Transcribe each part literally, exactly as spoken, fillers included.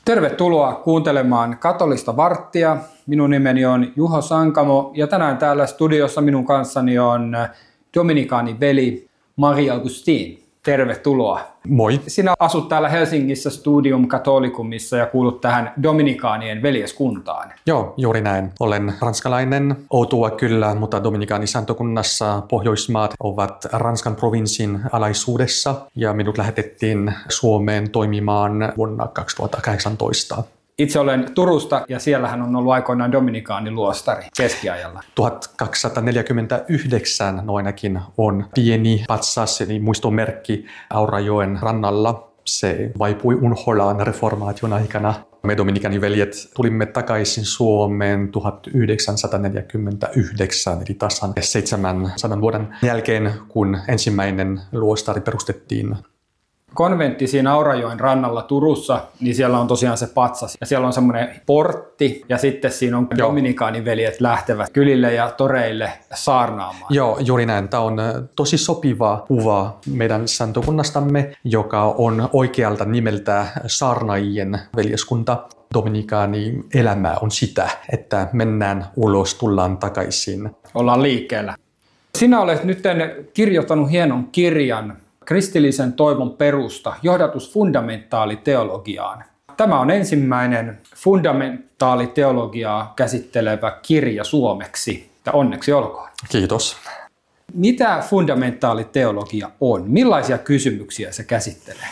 Tervetuloa kuuntelemaan Katolista varttia. Minun nimeni on Juho Sankamo ja tänään täällä studiossa minun kanssani on dominikaaniveli Maria Augustin. Tervetuloa. Moi. Sinä asut täällä Helsingissä Studium Catholicumissa ja kuulut tähän dominikaanien veljeskuntaan. Joo, juuri näin. Olen ranskalainen, outoa kyllä, mutta dominikaanisantokunnassa Pohjoismaat ovat Ranskan provinssin alaisuudessa ja minut lähetettiin Suomeen toimimaan vuonna kaksituhattakahdeksantoista. Itse olen Turusta ja siellähän on ollut aikoinaan dominikaaniluostari keskiajalla. tuhatkaksisataaneljäkymmentäyhdeksän noinakin on pieni patsas, eli muistomerkki Aurajoen rannalla. Se vaipui unholaan reformaation aikana. Me dominikaaniveljet tulimme takaisin Suomeen tuhatyhdeksänsataaneljäkymmentäyhdeksän, eli tasan seitsemänsadan vuoden jälkeen, kun ensimmäinen luostari perustettiin. Konventti siinä Aurajoen rannalla Turussa, niin siellä on tosiaan se patsas ja siellä on semmoinen portti ja sitten siinä on dominikaaniveljet lähtevät kylille ja toreille saarnaamaan. Joo, juuri näin. Tämä on tosi sopiva kuva meidän santokunnastamme, joka on oikealta nimeltä saarnaajien veljeskunta. Dominikaani elämä on sitä, että mennään ulos, tullaan takaisin. Ollaan liikkeellä. Sinä olet nyt kirjoittanut hienon kirjan kristillisen toivon perusta, johdatus fundamentaaliteologiaan. Tämä on ensimmäinen fundamentaaliteologiaa käsittelevä kirja suomeksi. Ja onneksi olkoon. Kiitos. Mitä fundamentaaliteologia on? Millaisia kysymyksiä se käsittelee?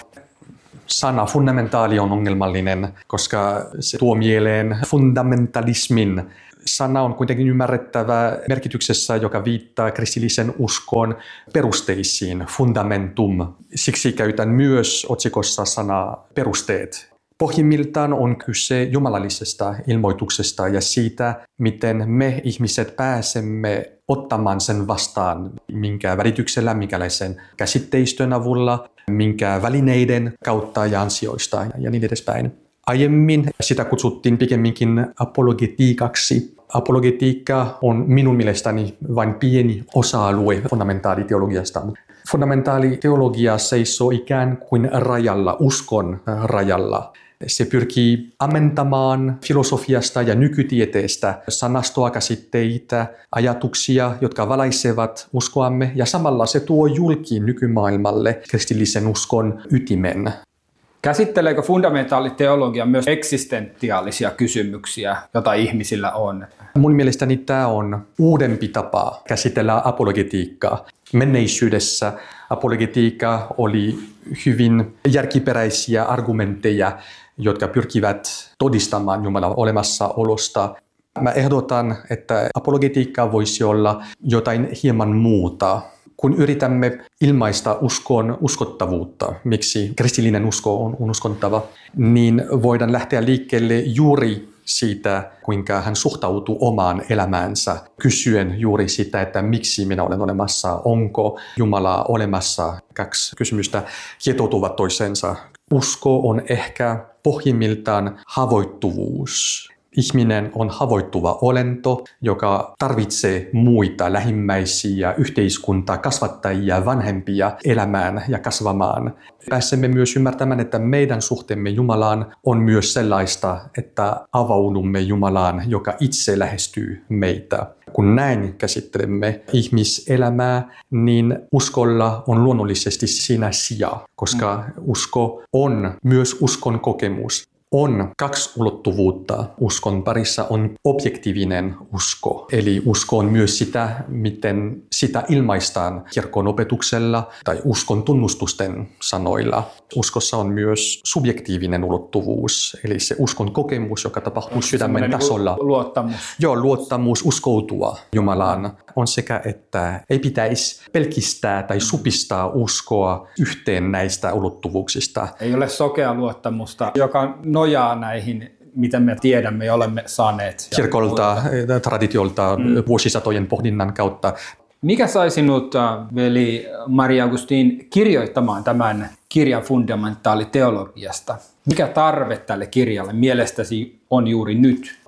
Sana fundamentaali on ongelmallinen, koska se tuo mieleen fundamentalismin. Sana on kuitenkin ymmärrettävä merkityksessä, joka viittaa kristillisen uskon perusteisiin, fundamentum. Siksi käytän myös otsikossa sanaa perusteet. Pohjimmiltaan on kyse jumalallisesta ilmoituksesta ja siitä, miten me ihmiset pääsemme ottamaan sen vastaan, minkä välityksellä, minkälaisen käsitteistön avulla, minkä välineiden kautta ja ansioista ja niin edespäin. Aiemmin sitä kutsuttiin pikemminkin apologetiikaksi. Apologetiikka on minun mielestäni vain pieni osa-alue fundamentaaliteologiasta. Fundamentaaliteologia seisoo ikään kuin rajalla, uskon rajalla. Se pyrkii ammentamaan filosofiasta ja nykytieteestä sanastoa, käsitteitä, ajatuksia, jotka valaisevat uskoamme, ja samalla se tuo julki nykymaailmalle kristillisen uskon ytimen. Käsitteleekö fundamentaaliteologia myös eksistentiaalisia kysymyksiä, joita ihmisillä on? Mun mielestäni tämä on uudempi tapa käsitellä apologetiikkaa. Menneisyydessä apologetiikka oli hyvin järkiperäisiä argumentteja, jotka pyrkivät todistamaan Jumalan olemassaolosta. Mä ehdotan, että apologetiikka voisi olla jotain hieman muuta. Kun yritämme ilmaista uskon uskottavuutta, miksi kristillinen usko on uskottava, niin voidaan lähteä liikkeelle juuri siitä, kuinka hän suhtautuu omaan elämäänsä, kysyen juuri sitä, että miksi minä olen olemassa, onko Jumala olemassa. Kaksi kysymystä kietoutuvat toisensa. Usko on ehkä pohjimmiltaan haavoittuvuus. Ihminen on haavoittuva olento, joka tarvitsee muita lähimmäisiä, yhteiskuntaa, kasvattajia, vanhempia elämään ja kasvamaan. Pääsemme myös ymmärtämään, että meidän suhteemme Jumalaan on myös sellaista, että avaudumme Jumalaan, joka itse lähestyy meitä. Kun näin käsittelemme ihmiselämää, niin uskolla on luonnollisesti siinä sija, koska usko on myös uskon kokemus. On kaksi ulottuvuutta. Uskon parissa on objektiivinen usko. Eli usko on myös sitä, miten sitä ilmaistaan kirkon opetuksella tai uskon tunnustusten sanoilla. Uskossa on myös subjektiivinen ulottuvuus, eli se uskon kokemus, joka tapahtuu sydämen tasolla. Luottamus. Joo, luottamus, uskoutua Jumalaan on sekä, että ei pitäisi pelkistää tai supistaa uskoa yhteen näistä ulottuvuuksista. Ei ole sokea luottamusta, joka nojaa näihin, mitä me tiedämme ja olemme saaneet. Kirkolta, traditiolta, mm. vuosisatojen pohdinnan kautta. Mikä sai sinut, veli Maria Augustin, kirjoittamaan tämän kirjan fundamentaaliteologiasta? Mikä tarve tälle kirjalle mielestäsi on juuri nyt?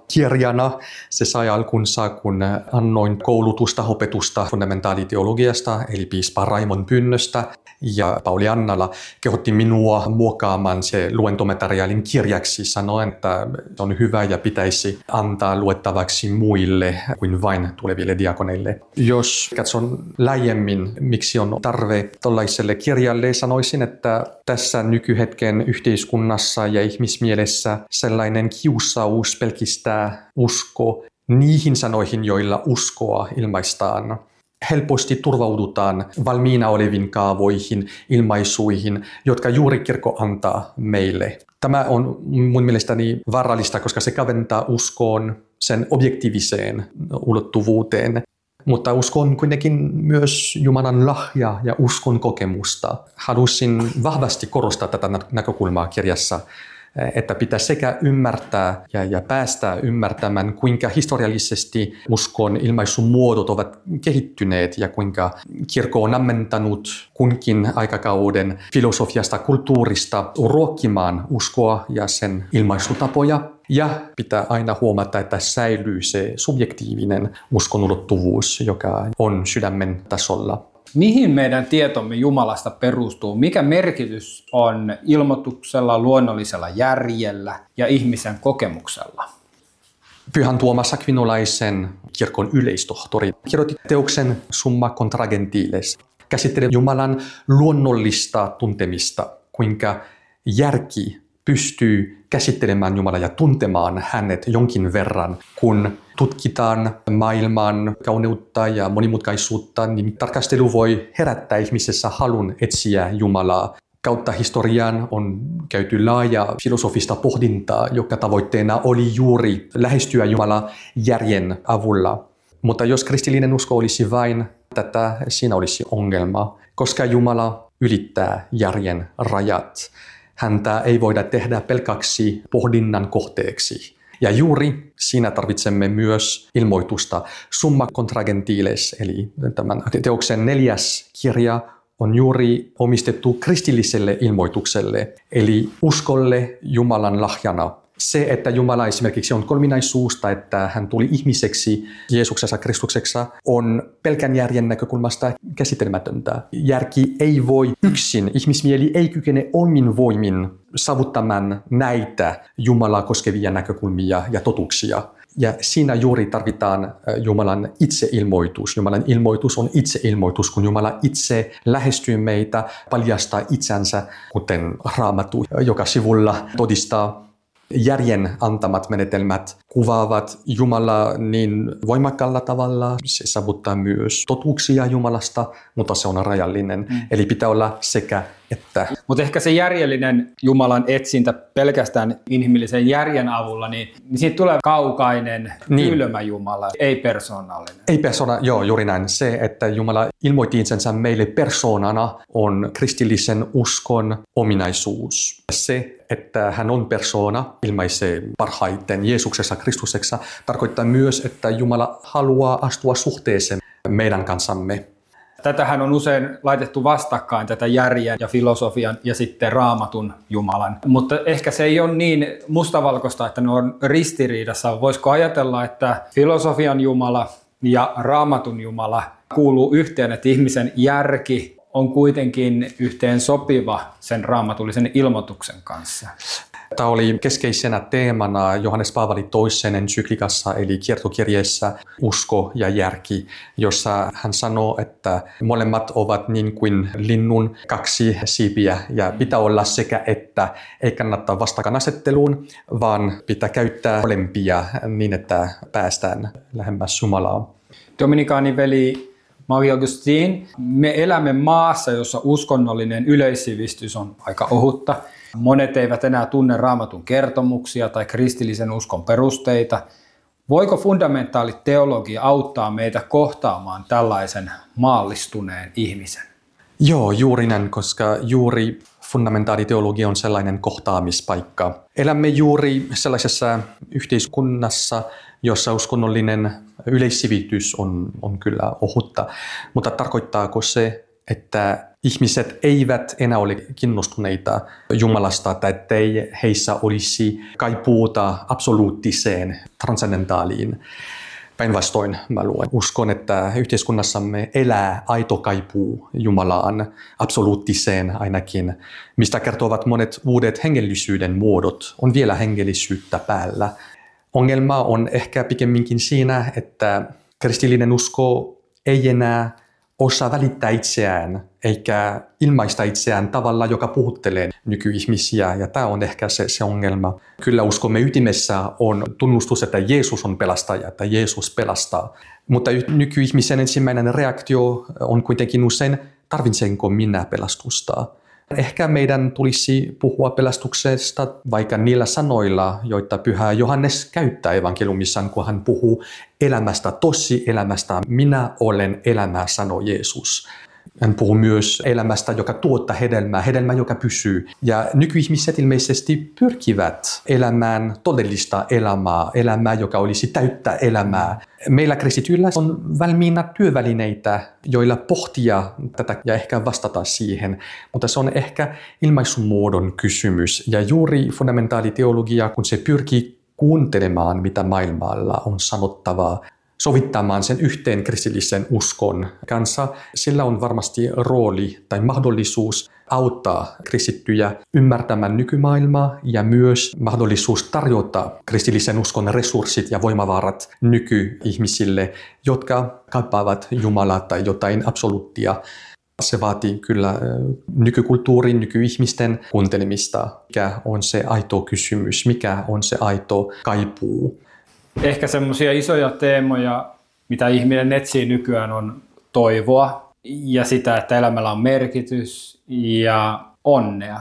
kirjana. Se sai alkunsa, kun annoin koulutusta, opetusta fundamentaaliteologiasta, eli piispa Raimon pyynnöstä. Ja Pauli Annala kehotti minua muokkaamaan se luentomateriaalin kirjaksi, sanoen, että se on hyvä ja pitäisi antaa luettavaksi muille kuin vain tuleville diakoneille. Jos katson laajemmin, miksi on tarve tällaiselle kirjalle, sanoisin, että tässä nykyhetken yhteiskunnassa ja ihmismielessä sellainen kiusaus pelkistää usko niihin sanoihin, joilla uskoa ilmaistaan. Helposti turvaudutaan valmiina oleviin kaavoihin, ilmaisuihin, jotka juuri kirkko antaa meille. Tämä on mun mielestäni vaarallista, koska se kaventaa uskoon sen objektiiviseen ulottuvuuteen. Mutta usko on kuitenkin myös Jumalan lahja ja uskon kokemusta. Halusin vahvasti korostaa tätä näkökulmaa kirjassa, että pitää sekä ymmärtää ja, ja päästä ymmärtämään, kuinka historiallisesti uskon ilmaisumuodot ovat kehittyneet ja kuinka kirkko on ammentanut kunkin aikakauden filosofiasta, kulttuurista ruokkimaan uskoa ja sen ilmaisutapoja. Ja pitää aina huomata, että säilyy se subjektiivinen uskonulottuvuus, joka on sydämen tasolla. Mihin meidän tietomme Jumalasta perustuu? Mikä merkitys on ilmoituksella, luonnollisella järjellä ja ihmisen kokemuksella? Pyhän Tuomas Aquinolaisen kirkon yleistohtori kirjoitti teoksen Summa contra gentiles. Käsittelee Jumalan luonnollista tuntemista, kuinka järki pystyy käsittelemään Jumalaa ja tuntemaan hänet jonkin verran, kun tutkitaan maailman kauneutta ja monimutkaisuutta, niin tarkastelu voi herättää ihmisessä halun etsiä Jumalaa. Kautta historian on käyty laaja filosofista pohdintaa, joka tavoitteena oli juuri lähestyä Jumalaa järjen avulla. Mutta jos kristillinen usko olisi vain tätä, siinä olisi ongelma, koska Jumala ylittää järjen rajat. Häntä ei voida tehdä pelkäksi pohdinnan kohteeksi. Ja juuri siinä tarvitsemme myös ilmoitusta. Summa contra gentiles, eli tämän teoksen neljäs kirja on juuri omistettu kristilliselle ilmoitukselle, eli uskolle Jumalan lahjana. Se, että Jumala esimerkiksi on kolminaisuus tai että hän tuli ihmiseksi Jeesuksessa Kristuksessa, on pelkän järjen näkökulmasta käsittelemätöntä. Järki ei voi yksin, ihmismieli ei kykene omin voimin saavuttamaan näitä Jumalaa koskevia näkökulmia ja totuuksia. Ja siinä juuri tarvitaan Jumalan itseilmoitus. Jumalan ilmoitus on itseilmoitus, kun Jumala itse lähestyy meitä, paljastaa itsensä, kuten Raamattu joka sivulla todistaa. Järjen antamat menetelmät kuvaavat Jumalaa niin voimakkaalla tavalla. Se saavuttaa myös totuuksia Jumalasta, mutta se on rajallinen. Mm. Eli pitää olla sekä että. Mutta ehkä se järjellinen Jumalan etsintä pelkästään inhimillisen järjen avulla, niin, niin siitä tulee kaukainen, niin. Kylmä Jumala, ei persoonallinen. Ei persoona, joo, juuri näin. Se, että Jumala ilmoitti itsensä meille persoonana, on kristillisen uskon ominaisuus. Se, että hän on persoona, ilmaisee parhaiten Jeesuksessa Kristuksessa, tarkoittaa myös, että Jumala haluaa astua suhteeseen meidän kanssamme. Tätähän on usein laitettu vastakkain, tätä järjen ja filosofian ja sitten Raamatun Jumalan. Mutta ehkä se ei ole niin mustavalkoista, että ne on ristiriidassa. Voisiko ajatella, että filosofian Jumala ja Raamatun Jumala kuuluu yhteen, että ihmisen järki on kuitenkin yhteen sopiva sen raamatullisen ilmoituksen kanssa? Tämä oli keskeisenä teemana Johannes Paavali toisen ensyklikassa eli kiertokirjeessä Usko ja järki, jossa hän sanoo, että molemmat ovat niin kuin linnun kaksi siipiä ja pitää olla sekä että, ei kannata vastakkainasetteluun, vaan pitää käyttää molempia niin, että päästään lähemmäs Jumalaa. Dominikaaniveli Maria Augustin, me elämme maassa, jossa uskonnollinen yleissivistys on aika ohutta. Monet eivät enää tunne Raamatun kertomuksia tai kristillisen uskon perusteita. Voiko fundamentaaliteologia auttaa meitä kohtaamaan tällaisen maallistuneen ihmisen? Joo, juuri näin, koska juuri fundamentaaliteologia on sellainen kohtaamispaikka. Elämme juuri sellaisessa yhteiskunnassa, jossa uskonnollinen yleissivitys on, on kyllä ohutta, mutta tarkoittaako se, että ihmiset eivät enää ole kiinnostuneita Jumalasta tai ettei heissä olisi kaipuuta absoluuttiseen, transcendentaaliin. Päinvastoin mä luulen. Uskon, että yhteiskunnassamme elää aito kaipuu Jumalaan, absoluuttiseen ainakin, mistä kertovat monet uudet hengellisyyden muodot. On vielä hengellisyyttä päällä. Ongelma on ehkä pikemminkin siinä, että kristillinen usko ei enää osaa välittää itseään eikä ilmaista itseään tavalla, joka puhuttelee nykyihmisiä, ja tämä on ehkä se, se ongelma. Kyllä uskomme ytimessä on tunnustus, että Jeesus on pelastaja, että Jeesus pelastaa, mutta nykyihmisen ensimmäinen reaktio on kuitenkin usein, tarvitsenko minä pelastusta? Ehkä meidän tulisi puhua pelastuksesta vaikka niillä sanoilla, joita Pyhä Johannes käyttää evankeliumissaan, kun hän puhuu elämästä, tosi elämästä. Minä olen elämää, sanoo Jeesus. Hän puhuu myös elämästä, joka tuottaa hedelmää, hedelmää, joka pysyy. Ja nykyihmiset ilmeisesti pyrkivät elämään todellista elämää, elämää, joka olisi täyttä elämää. Meillä kristityillä on valmiina työvälineitä, joilla pohtia tätä ja ehkä vastata siihen, mutta se on ehkä ilmaisumuodon kysymys. Ja juuri fundamentaaliteologia, kun se pyrkii kuuntelemaan, mitä maailmalla on sanottavaa, sovittamaan sen yhteen kristillisen uskon kanssa, sillä on varmasti rooli tai mahdollisuus auttaa kristittyjä ymmärtämään nykymaailmaa ja myös mahdollisuus tarjota kristillisen uskon resurssit ja voimavarat nykyihmisille, jotka kaipaavat Jumalaa tai jotain absoluuttia. Se vaatii kyllä nykykulttuurin, nykyihmisten kuuntelemista. Mikä on se aito kysymys, mikä on se aito kaipuu? Ehkä semmoisia isoja teemoja, mitä ihminen etsii nykyään, on toivoa ja sitä, että elämällä on merkitys ja onnea.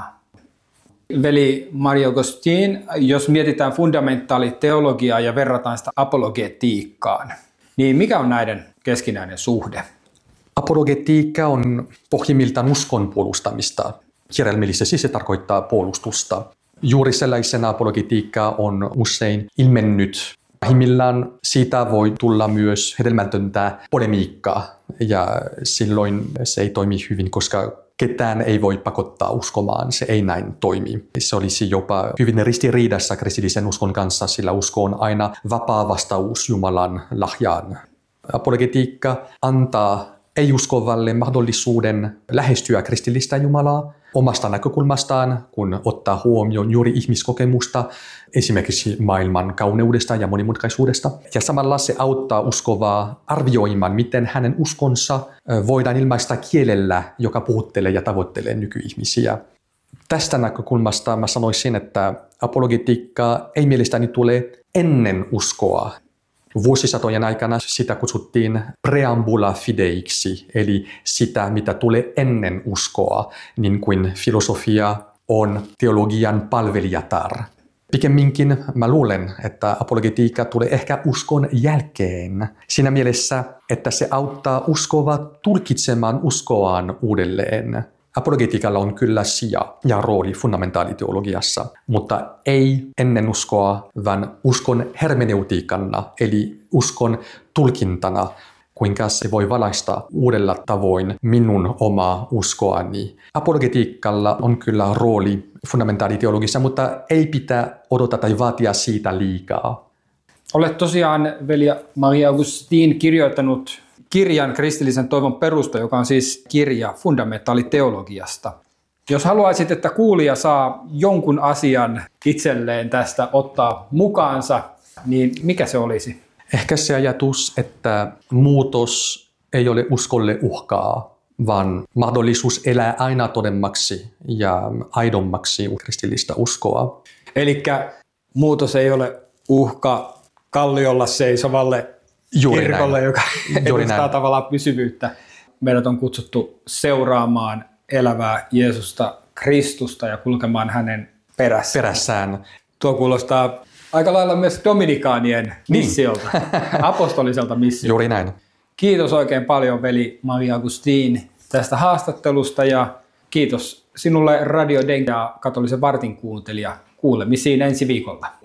Veli Mario Agustin, jos mietitään fundamentaaliteologiaa ja verrataan sitä apologetiikkaan, niin mikä on näiden keskinäinen suhde? Apologetiikka on pohjimmiltaan uskon puolustamista. Kirjaimellisesti se tarkoittaa puolustusta. Juuri sellaisena apologetiikka on usein ilmennyt. Pahimmillaan siitä voi tulla myös hedelmätöntä polemiikkaa, ja silloin se ei toimi hyvin, koska ketään ei voi pakottaa uskomaan, se ei näin toimi. Se olisi jopa hyvin ristiriidassa kristillisen uskon kanssa, sillä usko on aina vapaa vastaus Jumalan lahjaan. Apologetiikka antaa ei-uskovalle mahdollisuuden lähestyä kristillistä Jumalaa omasta näkökulmastaan, kun ottaa huomioon juuri ihmiskokemusta, esimerkiksi maailman kauneudesta ja monimutkaisuudesta. Ja samalla se auttaa uskovaa arvioimaan, miten hänen uskonsa voidaan ilmaista kielellä, joka puhuttelee ja tavoittelee nykyihmisiä. Tästä näkökulmasta mä sanoisin, että apologetiikka ei mielestäni tule ennen uskoa. Vuosisatojen aikana sitä kutsuttiin preambula fideiksi, eli sitä, mitä tulee ennen uskoa, niin kuin filosofia on teologian palvelijatar. Pikemminkin mä luulen, että apologetiikka tulee ehkä uskon jälkeen, siinä mielessä, että se auttaa uskovaa tulkitsemaan uskoaan uudelleen. Apologetiikalla on kyllä sija ja rooli fundamentaaliteologiassa, mutta ei ennen uskoa, vaan uskon hermeneutiikana, eli uskon tulkintana, kuinka se voi valaista uudella tavoin minun omaa uskoani. Apologetiikalla on kyllä rooli fundamentaaliteologiassa, mutta ei pitää odottaa tai vaatia siitä liikaa. Olet tosiaan, veli Mario Agustin, kirjoittanut kirjan Kristillisen toivon perusta, joka on siis kirja fundamentaaliteologiasta. Jos haluaisit, että kuulija saa jonkun asian itselleen tästä ottaa mukaansa, niin mikä se olisi? Ehkä se ajatus, että muutos ei ole uskolle uhkaa, vaan mahdollisuus elää aina todemmaksi ja aidommaksi kristillistä uskoa. Elikkä muutos ei ole uhka kalliolla seisovalle Juuri kirkolle, näin. joka Juuri edustaa näin. tavallaan pysyvyyttä. Meidät on kutsuttu seuraamaan elävää Jeesusta Kristusta ja kulkemaan hänen perässä. Perässään. Tuo kuulostaa aika lailla myös dominikaanien missiolta, niin. apostoliselta missiolta. Juuri näin. Kiitos oikein paljon, veli Mario Agustin, tästä haastattelusta ja kiitos sinulle Radio Den ja Katolisen vartin kuuntelija. Kuulemisiin ensi viikolla.